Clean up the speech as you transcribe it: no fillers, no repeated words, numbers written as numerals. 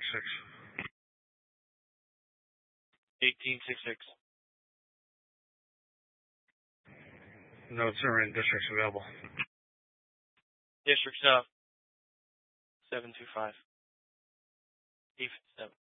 1866. No, sir, in districts available. District South, 725. E57.